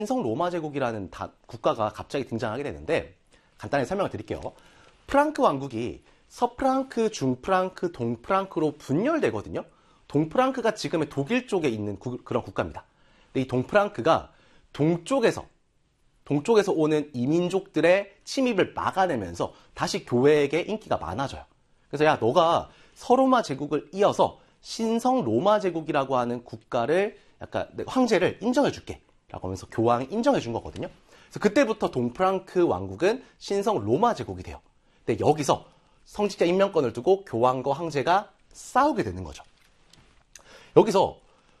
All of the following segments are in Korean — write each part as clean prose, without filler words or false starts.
신성 로마 제국이라는 국가가 갑자기 등장하게 되는데 간단히 설명을 드릴게요. 프랑크 왕국이 서프랑크, 중프랑크, 동프랑크로 분열되거든요. 동프랑크가 지금의 독일 쪽에 있는 그런 국가입니다. 근데 이 동프랑크가 동쪽에서 오는 이민족들의 침입을 막아내면서 다시 교회에게 인기가 많아져요. 그래서 야, 너가 서로마 제국을 이어서 신성 로마 제국이라고 하는 국가를 약간 황제를 인정해 줄게 라고 하면서 교황이 인정해 준 거거든요. 그래서 그때부터 동프랑크 왕국은 신성 로마 제국이 돼요. 근데 여기서 성직자 임명권을 두고 교황과 황제가 싸우게 되는 거죠. 여기서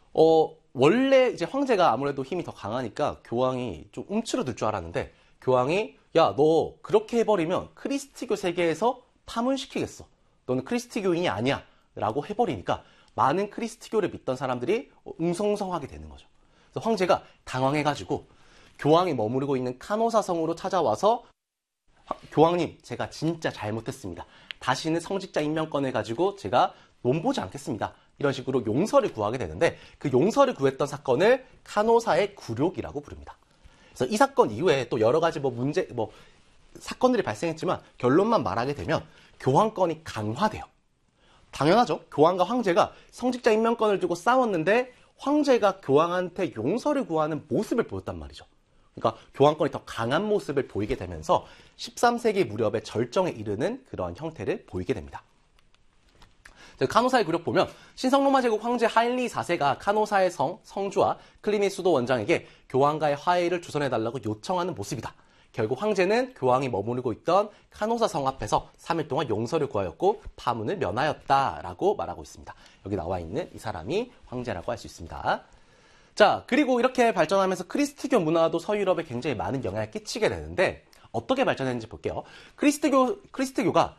원래 이제 황제가 아무래도 힘이 더 강하니까 교황이 좀 움츠러들 줄 알았는데 교황이 야, 너 그렇게 해버리면 크리스티교 세계에서 파문시키겠어. 너는 크리스티교인이 아니야 라고 해버리니까 많은 크리스티교를 믿던 사람들이 웅성성하게 되는 거죠. 그래서 황제가 당황해가지고 교황이 머무르고 있는 카노사 성으로 찾아와서 교황님, 제가 진짜 잘못했습니다. 다시는 성직자 임명권을 가지고 제가 논보지 않겠습니다. 이런 식으로 용서를 구하게 되는데 그 용서를 구했던 사건을 카노사의 굴욕이라고 부릅니다. 그래서 이 사건 이후에 또 여러 가지 사건들이 발생했지만 결론만 말하게 되면 교황권이 강화돼요. 당연하죠. 교황과 황제가 성직자 임명권을 두고 싸웠는데 황제가 교황한테 용서를 구하는 모습을 보였단 말이죠. 그러니까 교황권이 더 강한 모습을 보이게 되면서 13세기 무렵에 절정에 이르는 그런 형태를 보이게 됩니다. 카노사의 굴욕 보면 신성로마 제국 황제 하인리 4세가 카노사의 성주와 클리니 수도 원장에게 교황과의 화해를 주선해달라고 요청하는 모습이다. 결국 황제는 교황이 머무르고 있던 카노사 성 앞에서 3일 동안 용서를 구하였고 파문을 면하였다라고 말하고 있습니다. 여기 나와 있는 이 사람이 황제라고 할 수 있습니다. 자, 그리고 이렇게 발전하면서 크리스트교 문화도 서유럽에 굉장히 많은 영향을 끼치게 되는데 어떻게 발전했는지 볼게요. 크리스트교가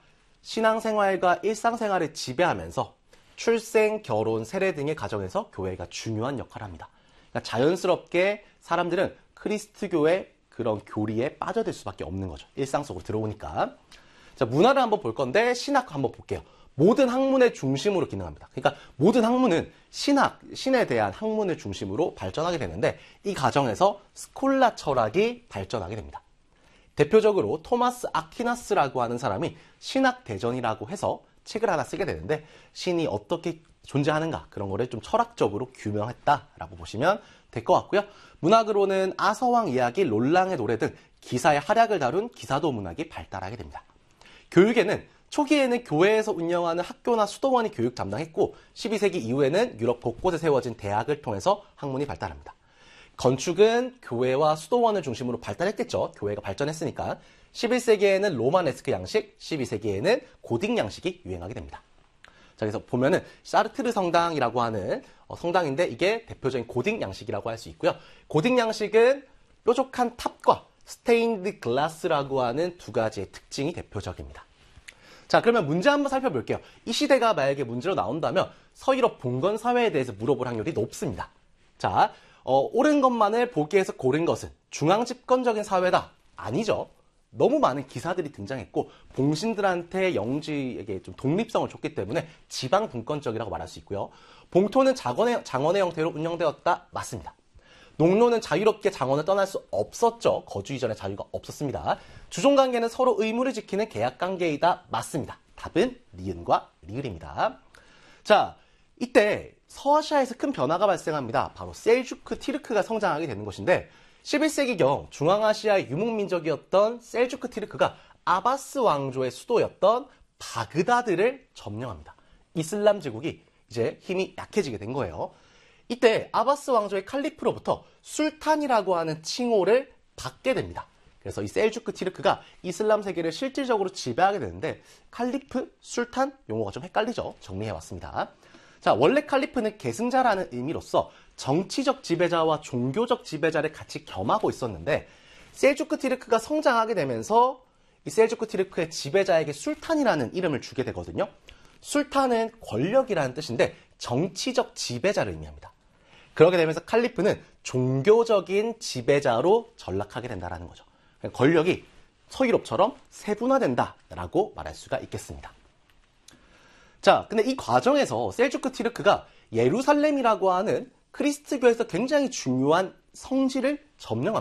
신앙생활과 일상생활을 지배하면서 출생, 결혼, 세례 등의 가정에서 교회가 중요한 역할을 합니다. 그러니까 자연스럽게 사람들은 크리스트교의 그런 교리에 빠져들 수밖에 없는 거죠. 일상 속으로 들어오니까. 자, 문화를 한번 볼 건데 신학 한번 볼게요. 모든 학문의 중심으로 기능합니다. 그러니까 모든 학문은 신에 대한 학문을 중심으로 발전하게 되는데 이 과정에서 스콜라 철학이 발전하게 됩니다. 대표적으로 토마스 아퀴나스라고 하는 사람이 신학대전이라고 해서 책을 하나 쓰게 되는데 신이 어떻게 존재하는가 그런 거를 좀 철학적으로 규명했다라고 보시면 될 것 같고요. 문학으로는 아서왕 이야기, 롤랑의 노래 등 기사의 활약을 다룬 기사도 문학이 발달하게 됩니다. 교육에는 초기에는 교회에서 운영하는 학교나 수도원이 교육 담당했고 12세기 이후에는 유럽 곳곳에 세워진 대학을 통해서 학문이 발달합니다. 건축은 교회와 수도원을 중심으로 발달했겠죠. 교회가 발전했으니까. 11세기에는 로마네스크 양식, 12세기에는 고딕 양식이 유행하게 됩니다. 자, 그래서 보면은 사르트르 성당이라고 하는 성당인데 이게 대표적인 고딕 양식이라고 할 수 있고요. 고딕 양식은 뾰족한 탑과 스테인드 글라스라고 하는 두 가지의 특징이 대표적입니다. 자, 그러면 문제 한번 살펴볼게요. 이 시대가 만약에 문제로 나온다면 서유럽 봉건 사회에 대해서 물어볼 확률이 높습니다. 자, 옳은 것만을 보기에서 고른 것은 중앙 집권적인 사회다. 아니죠. 너무 많은 기사들이 등장했고 봉신들한테 영지에게 좀 독립성을 줬기 때문에 지방 분권적이라고 말할 수 있고요. 봉토는 장원의 형태로 운영되었다. 맞습니다. 농노는 자유롭게 장원을 떠날 수 없었죠. 거주 이전에 자유가 없었습니다. 주종관계는 서로 의무를 지키는 계약관계이다. 맞습니다. 답은 니은과 리을입니다. 자, 이때 서아시아에서 큰 변화가 발생합니다. 바로 셀주크 티르크가 성장하게 되는 것인데 11세기경 중앙아시아의 유목민족이었던 셀주크 티르크가 아바스 왕조의 수도였던 바그다드를 점령합니다. 이슬람 제국이 이제 힘이 약해지게 된 거예요. 이때 아바스 왕조의 칼리프로부터 술탄이라고 하는 칭호를 받게 됩니다. 그래서 이 셀주크 티르크가 이슬람 세계를 실질적으로 지배하게 되는데 칼리프, 술탄 용어가 좀 헷갈리죠. 정리해왔습니다. 자, 원래 칼리프는 계승자라는 의미로서 정치적 지배자와 종교적 지배자를 같이 겸하고 있었는데 셀주크 티르크가 성장하게 되면서 이 셀주크 티르크의 지배자에게 술탄이라는 이름을 주게 되거든요. 술탄은 권력이라는 뜻인데 정치적 지배자를 의미합니다. 그렇게 되면서 칼리프는 종교적인 지배자로 전락하게 된다는 거죠. 권력이 서유럽처럼 세분화된다라고 말할 수가 있겠습니다. 자, 근데 이 과정에서 셀주크 티르크가 예루살렘이라고 하는 크리스트교에서 굉장히 중요한 성지를 점령합니다.